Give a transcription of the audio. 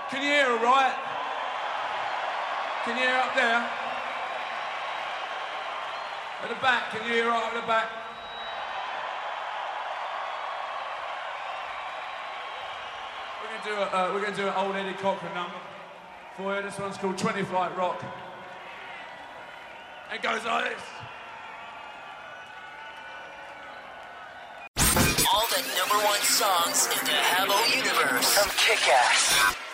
Can you hear all right? Can you hear up there? At the back, can you hear right up the back? We're gonna do an old Eddie Cochran number for you. This one's called 20 Flight Rock. It goes like this. All the #1 songs in the Habbo universe from Kick-Ass.